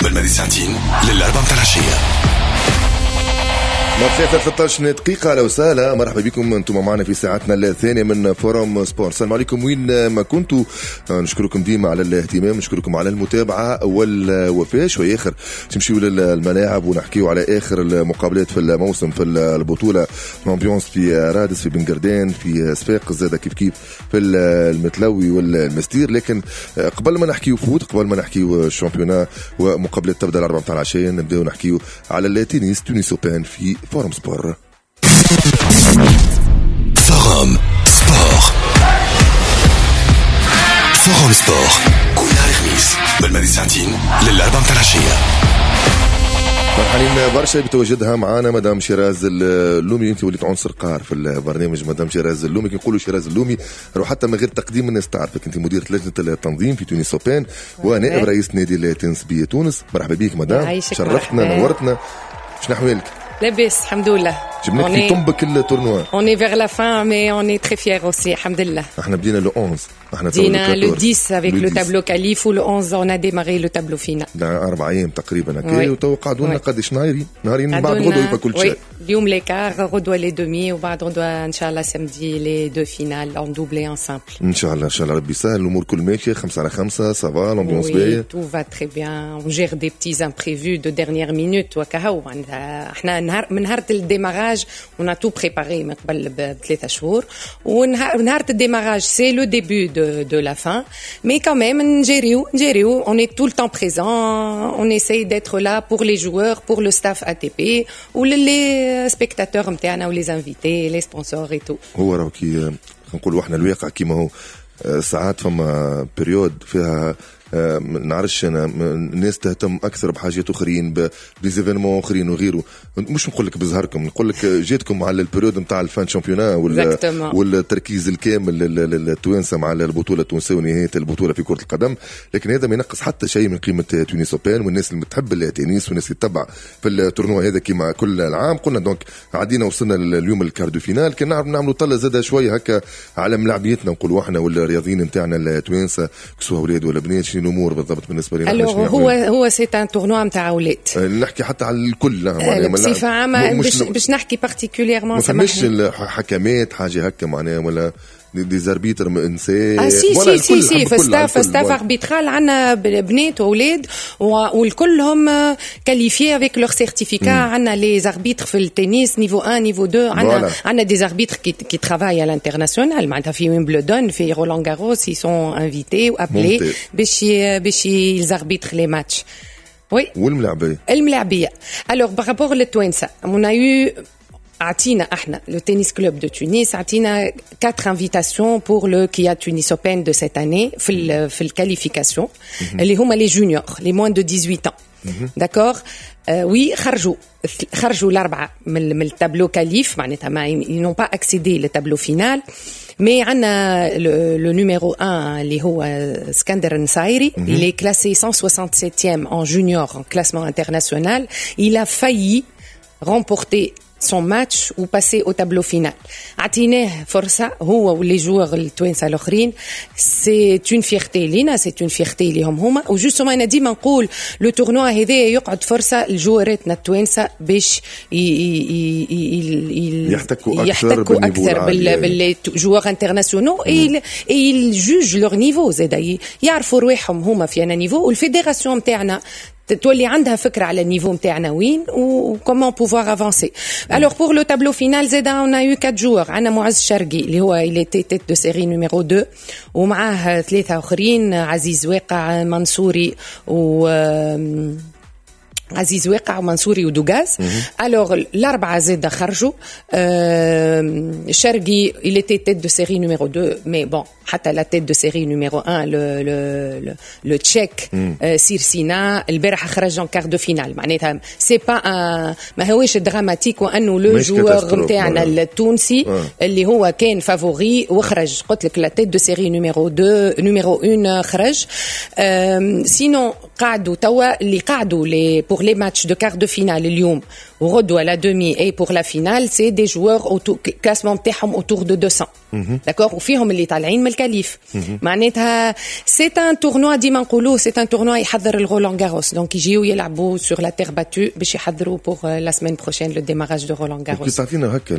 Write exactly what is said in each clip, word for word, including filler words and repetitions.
بالمدي ساعتين للأربعة متاع العشية. مرحبا ثلاثة عشر دقيقة على وسالة. مرحبا بكم انتم معنا في ساعتنا الثانية من فورم سبور. السلام عليكم وين ما كنتوا. نشكركم ديما على الاهتمام، نشكركم على المتابعة والوفاء. شوي آخر تمشيوا للملاعب ونحكيوا على آخر المقابلات في الموسم في البطولة. الامبيونس في رادس، في بنقردان، في صفاق زادة كيف كيف في المتلوي والمستير. لكن قبل ما نحكيوا فوت، قبل ما نحكيوا الشامبيونا ومقابلات تبدأ الأربعة متاع العشية، نبدأوا نحكيوا على التنس تونس اوبن في فورم سبور. فورم سبور فورم سبور كل نهار خميس بالمدي ساعتين للأربعة متاع العشية. فرحانين برشا بتواجدها معانا مدام شيراز اللومي. انت وليت عنصر قار في البرنامج مدام شيراز اللومي. كي نقولوا شيراز اللومي روح حتى من غير تقديم الناس تعرفك. انت مديرة لجنة التنظيم في تونس اوبن ونائب رئيس نادي التنس بتونس. مرحبا بك مدام، شرفتنا نورتنا. شنو احوالك؟ لاباس الحمد لله. جبناك في طنبك التورنوا. On est vers la fin mais on est très fiers aussi الحمد. احنا بدينا le onze. احنا بدينا le dix avec le tableau qualif ou le onze on a démarré le tableau final. ده أربع أيام تقريبا هكا. وتوقعوا لنا قداش نهارين نهارين بعد غدوة يبقى كل شيء. اليوم لي كار غدوة لي دومي وبعد غدوة إن شاء الله سامدي لي دو فينال en doublé en simple. إن شاء الله إن شاء الله ربي يسهل الأمور كل ماشية. خمسة على خمسة سافا l'ambiance باهية. Tout va très bien. On gère des petits imprévus de dernière minute وكهو. احنا نهار من نهار الديماراج on a tout préparé من قبل بثلاثة شهور. ونهار نهار الديماراج c'est le début de de la fin. Mais quand même نجريو نجريو on est tout le temps présent. On essaye d'être là pour les joueurs, pour le staff A T P ou les spectateurs نتاعنا و les invités, les sponsors et tout. هو راهو كي نقولوا احنا الواقع كيما هو ساعات فما بريود فيها نعرفش انا الناس تهتم اكثر بحاجات اخرين بزيفينمون اخرين وغيره. مش نقول لك بظهركم، نقول لك جيتكم على البريود نتاع الفان شامبيونا والتركيز الكامل للتوانسه مع البطوله التونسيه ونهايه البطوله في كره القدم. لكن هذا ما ينقص حتى شيء من قيمه تونس اوبن والناس اللي بتحب التنس والناس اللي تتبع في التورنوا هذا كما كل العام. قلنا دونك عدينا وصلنا اليوم الكاردو فينال. كنا نعرف نعملوا طله زاده شويه هكا على ملاعبيتنا نقولوا احنا والرياضيين نتاعنا التوانسه سواء اولاد ولا بنات. شنو الامور بالضبط بالنسبه لنا؟ هو هو سي ان تورنوا نتاع اولاد. نحكي حتى على الكل معناها بصفه عامه باش باش نحكي بارتيكوليرمون. ما فماش حكمات حاجه هكا معناها ولا دي زاربيتر انسان. اه سي سي سي سي فستاف فستاف اربيترال عندنا بنات واولاد والكلهم كاليفي افيك لور سيرتيفيكا. عندنا لي زاربيتر في التنس نيفو واحد نيفو اثنين. عندنا عندنا دي زاربيتر كي كي ترافاي على الانترناسيونال معناتها في ويمبلدون في رولان غاروس سي سون انفيتي وابلي باش باش يزاربيتر لي ماتش. وي والملاعبيه الملاعبيه الوغ بارابور للتوانسه on a eu عطينا احنا le tennis club de Tunis عطينا quatre invitations pour le Kia Tunis Open de cette année في ال في الكاليفيكاسيون اللي هما les juniors les moins de dix-huit ans. d'accord. وي خرجوا خرجوا الاربعه من من التابلو كاليف معناتها ما ils n'ont pas accédé le tableau final. Mais عندنا le, le numéro un اللي هو Skander Nsairi. Il est classé cent soixante-septième en junior en classement international. Il a failli remporter son match ou passer au tableau final. عطيناه فرصة هو واللي جوار التوانسة الآخرين. c'est une fierté لينا c'est une fierté ليهم هما. وجوستومون أنا ديما نقول لو تورنوا هذا يقعد فرصة لجواراتنا التوانسة باش يحتكوا أكثر, يحتكوا أكثر بالجوار انترناسيونال et ils jugent leur niveau زادا يعرفوا رواحهم هما في أنا نيفو. والفيدراسيون متاعنا تولي عندها فكرة على النيفو متاعنا وين و comment pouvoir avancer. Alors pour le tableau final زادا on a eu quatre joueurs. عندنا معز شرقي اللي هو il était tête de série numéro deux ومعاه ثلاثة آخرين عزيز واقع منصوري و عزيز واقع ومنصوري ودوغاز. alors الأربعة زادا خرجوا. شرقي il était tête de série numéro deux mais bon حتى la tête de série numéro un le le le, le tchèque سيرسينا البارح خرج en quart de finale. معناتها c'est pas un ما هوش دراماتيك وانه لو جوار نتاعنا التونسي اللي هو كان فافوري وخرج. قلت لك la tête de série numéro deux numéro un خرج. sinon قعدوا توا اللي قعدوا les pour les matchs de quart de finale اليوم وغدوة la demi et pour la finale c'est des joueurs au classement تاعهم autour de deux cents. داكور وفيهم اللي طالعين من الكاليف معناتها سي ان تورنوا ديما نقولوا سي ان تورنوا يحضر الرولان غاروس دونك يجيو يلعبوا سور لا تير باتو باش يحضروا بور لا سيمين بروشين لو ديماراج دو رولان غاروس. كي تعطينا هكا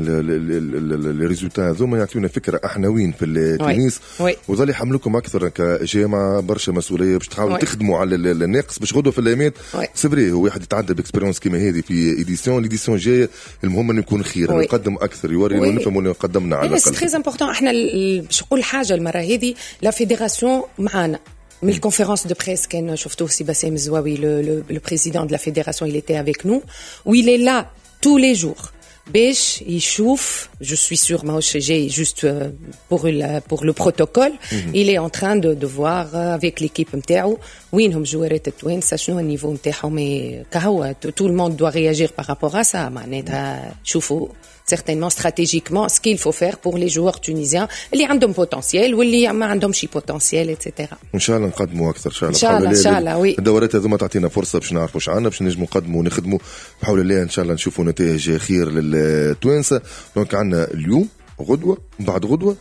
لي ريزولتا هذوما يعطيونا فكره احنا وين في التونس وظل يحملوكم اكثر كجامعه برشا مسؤوليه باش تحاولوا تخدموا على الناقص باش غدوه في الايامات سبري هو واحد يتعدى باكسبيريونس كيما هذه في ايديسيون ليديسيون جايه المهم انه يكون خير يقدم اكثر يوري انه نفهموا اللي قدمنا على الاقل. سي تري امبورطون احنا باش نقول حاجه المره هذه لا فيدراسيون معانا من الكونفérence de presse كان شفتوه سي باسم الزواوي le président de la fédération il était avec nous où il est là tous les jours باش يشوف je suis sûr ماهوش جاي juste pour pour le protocole mm-hmm. il est en train de de voir avec l'équipe نتاعو وينهم جوارات التوانسه شنو النيفو نتاعهم كهو tout le monde doit réagir par rapport à ça معناتها شوفوا certainement stratégiquement ce qu'il faut faire pour les joueurs tunisiens اللي عندهم potentiel واللي ما عندهمش potentiel et cetera. ان شاء الله نقدموا اكثر ان شاء الله. ان شاء الله ان شاء الله وي. الدورات هذوما تعطينا فرصه باش نعرفوا ايش عندنا باش نجموا نقدموا ونخدموا بحول الله ان شاء الله نشوفوا نتائج خير للتوانسه. دونك عندنا اليوم غدوه بعد غدوه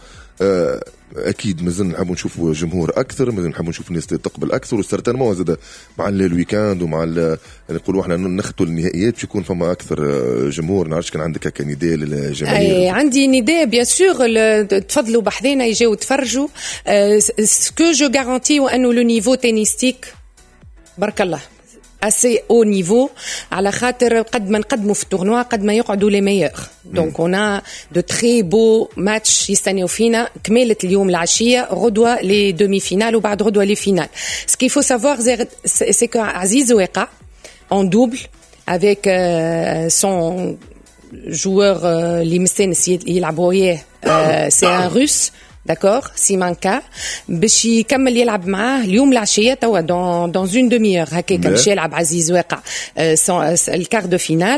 اكيد مازلنا نحبوا نشوفوا جمهور اكثر مازلنا نحبوا نشوفوا الناس تقبل اكثر وسيرتينمون زاد مع الويكاند ومع نقولوا احنا نخطوا النهائيات باش يكون فما اكثر جمهور. نعرفش كان عندك هكا نداء للجماهير؟ اي عندي نداء بيان سور تفضلوا بحذانا يجيو تفرجوا سكو جو غارانتي وانه لو نيفو تنستيك بارك الله assez haut niveau على خاطر قد ما نقدموا في التورنوا قد ما يقعدوا لي ميور دونك اون دو تري بو ماتش يستنيو فينا كمالة اليوم العشيه غدوه لي دومي فينال وبعد غدوه لي فينال. ce qu'il faut savoir c'est que Aziz Oueka en double avec euh, son joueur اللي مستانس يلعبوا وياه c'est un russe d'accord سيمانكا باش يكمل يلعب معاه اليوم العشيه توا دون دون اون دوميور هكا باش يلعب عزيز واقع الكار دو فينال.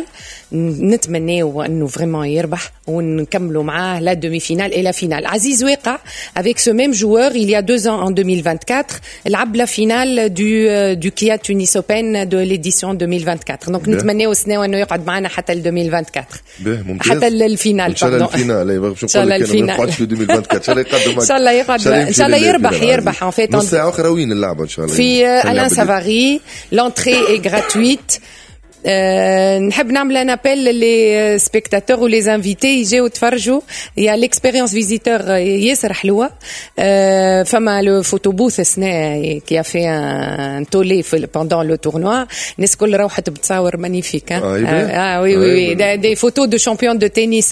نتمناو انه فريمون يربح ونكملوا معاه لا دومي فينال اي لا فينال. عزيز واقع avec ce même joueur il y a deux ans en deux mille vingt-quatre لعب لا فينال du du Kia Tunis Open de l'édition deux mille vingt-quatre donc نتمناو السنه انه يقعد معنا حتى ل deux mille vingt-quatre حتى الفينال ان شاء الله الفينال باش نقول لك ما نقعدش في deux mille vingt-quatre ان شاء الله يقعد ان شاء الله يربح يربح ان فيت نص ساعه اخرى وين اللعبه ان شاء الله في الان سافاري لونتري اي غراتويت. أه نحب نعمل ان ابل لي سبيكتاتور و لي انفيتي يجيو يتفرجوا يا ليكسبيريونس فيزيتور ياسر حلوه. أه فما لو فوتو بوث السنه كي في ان تولي بوندون لو تورنوا الناس كل روحت بتصور مانيفيك. اه وي وي دي فوتو دو شامبيون دو تنس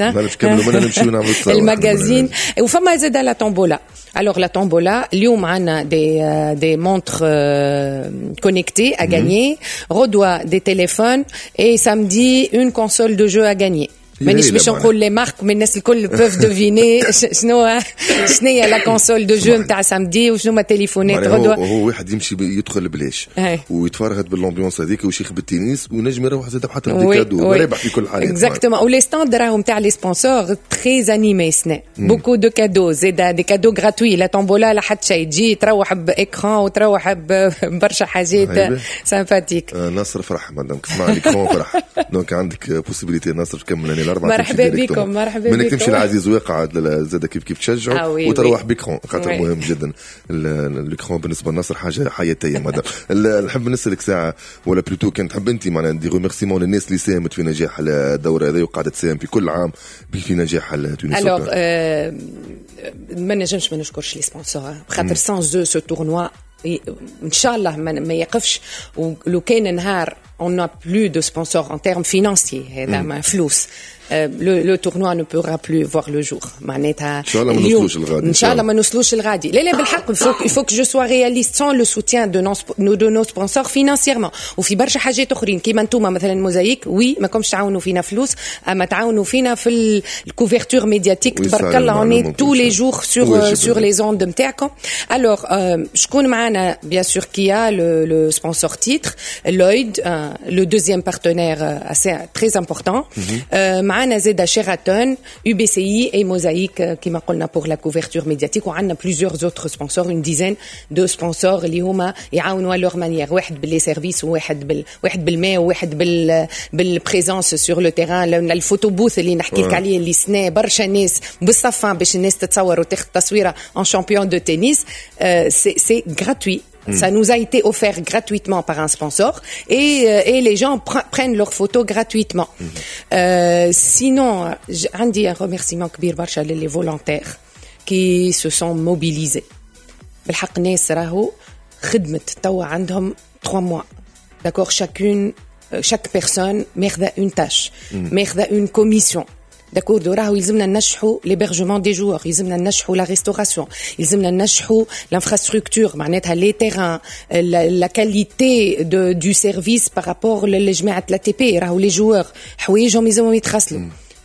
الماغازين وفما زاد لا تومبولا. Alors la tombola, اليوم عنا des euh, des montres euh, connectées à gagner, Rodois des téléphones et samedi une console de jeu à gagner. مانيش باش نقول لي مارك من الناس الكل بوف دوفيني شنو شنو هي لا كونسول دو جو نتاع سامدي وشنو ما تليفونات غدوه. هو واحد يمشي يدخل ببلاش ويتفرهد بالامبيونس هذيك ويشيخ بالتنس ونجم يروح زاد حتى ديكادو وربح في كل حاله اكزاكتومون. ولي ستاند راهم تاع لي سبونسور تري انيمي سنه بوكو دو كادو زاد دي كادو غراتوي لا طومبولا لا حتى شيء تجي تروح باكران وتروح ببرشا حاجات سامباتيك. نصر فرح مادام تسمع ليكران فرح دونك عندك بوسيبيليتي نصر تكمل مرحبا بكم مرحبا بكم. منك تمشي العزيز واقع زاد كيف كيف تشجع وتروح بكرون خاطر مهم جدا الكرون بالنسبه للنصر حاجه حياتيه مدام. نحب نسالك ساعه ولا بلوتو كان تحب انت معنا ندير ريميرسيمون للناس اللي ساهمت في نجاح الدوره هذه وقاعده تساهم في كل عام في نجاح تونس. الوغ ما نجمش ما نشكرش لي سبونسور خاطر سان زو سو تورنوا ان شاء الله ما يقفش. ولو كان نهار on n'a plus de sponsors en termes financiers هذا ما فلوس le, le tournoi ne pourra plus voir le jour. معناتها إن شاء الله ما نوصلوش الغادي. إن شاء الله ما نوصلوش الغادي. لا لا بالحق il faut il faut que je sois réaliste sans le soutien de nos de nos sponsors financièrement. وفي برشا حاجات أخرين كيما نتوما مثلا موزايك وي ما كومش تعاونوا فينا فلوس أما تعاونوا فينا في الكوفرتور ميدياتيك تبارك الله on est tous les jours sur sur les ondes نتاعكم. alors شكون معنا bien sûr qui a le le sponsor titre Lloyd le deuxième partenaire assez très important. معنا زيدا شيراتون يو بي سي اي اي موزايك كما قلنا pour la couverture médiatique وعندنا plusieurs autres sponsors une dizaine de sponsors اللي هما يعاونوا leur manière واحد باللي سيرفيس وواحد بال واحد بالماء وواحد بال بالبريزونس سور لو تيران الفوتو بوث اللي نحكي لك عليه اللي سنا برشا ناس بالصفان باش الناس تتصور وتاخذ تصويره en champion de tennis euh, c'est c'est gratuit. Ça nous a été offert gratuitement par un sponsor et, euh, et les gens pr- prennent leurs photos gratuitement. Mm. Euh, sinon, j'ai un remerciement كبير برشا للي volontaires qui se sont mobilisés. بالحق ناس راهو خدمت توا عندهم trois mois. D'accord, chacune, chaque personne ماخذة une tâche, ماخذة une commission. D'accord, راهو يلزمنا ننجحوا l'hébergement des joueurs, يلزمنا ننجحوا la restauration, يلزمنا ننجحوا l'infrastructure, معناتها les terrains, la, la qualité de, du service par rapport لجماعة لا تي بي. راهو les joueurs حوايجهم يلزمهم يتخصلوا.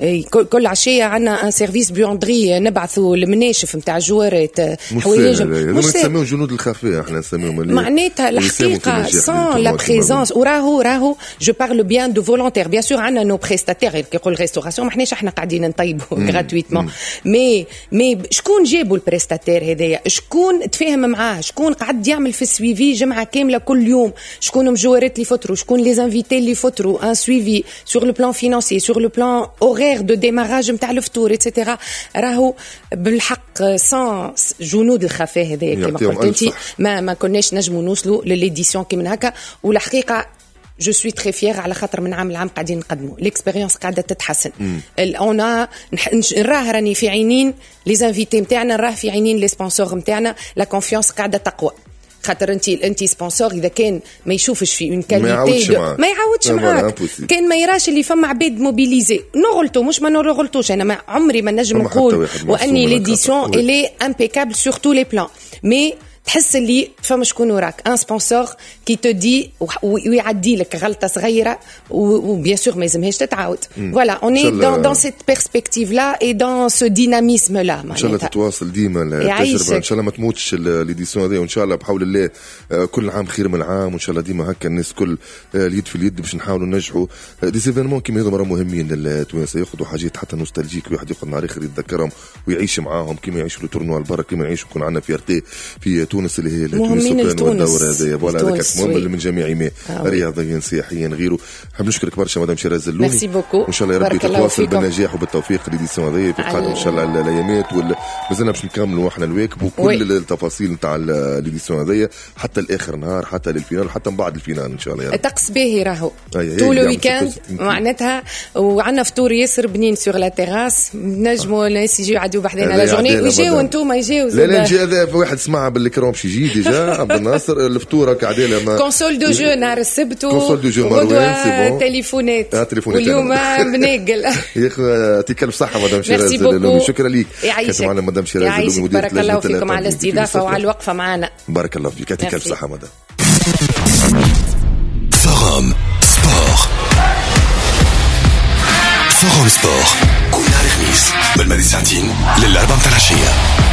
كل عشية عنا ان سيرفيس بيوندري نبعثوا المناشف نتاع الجوارات حوايجهم مش نسميهم جنود الخفية احنا نسميهم معناتها الحقيقة sans la présence وراهو راهو جو بارل بيان دو فولونتير بيان سور عنا نو بريستاتير كي يقول ريستوراسيون ما احناش احنا قاعدين نطيبوا غراتويتمون مي مي شكون جابوا البريستاتير هذايا شكون تفاهم معاه شكون قاعد يعمل في السويفي جمعة كاملة كل يوم شكون مجوارات اللي فطروا شكون لي انفيتي اللي فطروا ان سويفي سور لو بلان فينانسي سور لو بلان اورير de démarrage نتاع الفطور et cetera راهو بالحق سان جنود الخفاء هذايا كما قلت انت ما ما كناش نجموا نوصلوا للإديسيون كيما هكا والحقيقه جو سوي تري فيير على خاطر من عام لعام قاعدين نقدموا ليكسبيريونس قاعده تتحسن اون نراه راني في عينين لي زانفيتي نتاعنا نراه في عينين لي سبونسور نتاعنا لا كونفيونس قاعده تقوى خاطر انت انت سبونسور اذا كان ما يشوفش في اون كاليتي ما يعاودش معاك كان ما يراش اللي فما عباد موبيليزي نغلطوا مش ما نغلطوش انا ما عمري ما نجم نقول واني ليديسيون الي امبيكابل سور تو لي بلان مي تحس اللي فما شكون وراك ان سبونسور كي تو دي ويعدي لك غلطه صغيره وبيان سور ما لازمهاش تتعاود فوالا اوني دون دون سيت بيرسبكتيف لا اي دون سو ديناميزم لا ان شاء الله تتواصل ديما التجربه ان شاء الله ما تموتش ليديسيون هذه وان شاء الله بحول الله كل عام خير من عام وان شاء الله ديما هكا الناس كل اليد في اليد باش نحاولوا ننجحوا دي زيفينمون كيما هذو مهمين مهمين للتوانسه ياخذوا حاجات حتى نوستالجيك واحد ياخذ نهار اخر يتذكرهم ويعيش معاهم كيما يعيشوا التورنوا البرا كيما يعيشوا يكون عندنا فيرتي في تونس اللي هي مهمين الدورة هذه فوالا هذاك مهم من جميع ما رياضيا سياحيا غيره. حاب نشكرك برشا مدام شيراز اللومي ميرسي بوكو وان شاء الله يا ربي تتواصل بالنجاح وبالتوفيق ليديسيون هذه في القادم ان شاء الله الايامات مازلنا باش نكملوا احنا الواكب وكل التفاصيل نتاع ليديسيون هذه حتى الاخر نهار حتى للفينال حتى من بعد الفينال ان شاء الله. طقس باهي راهو طول الويكاند معناتها وعندنا فطور ياسر بنين سور لا تيراس نجموا الناس يجيو يعدوا بحذنا لا جورني ويجيو انتم يجيو لا لا نجي هذا واحد سمعها بالكرام باش يجي ديجا عبد الناصر الفطوره كعداله ما كونسول دو جو نهار السبت كونسول دو جو مروان سي بون تليفونات تليفونات واليوم بناقل يا اخي يعطيك الف صحه مدام شيراز اللومي شكرا ليك كانت معنا مدام شيراز اللومي مديرة بارك الله فيكم على الاستضافه وعلى الوقفه معنا بارك الله فيك يعطيك الف صحه مدام. فورم سبور فورم سبور كل نهار خميس من المدينة للأربعة متاع العشية.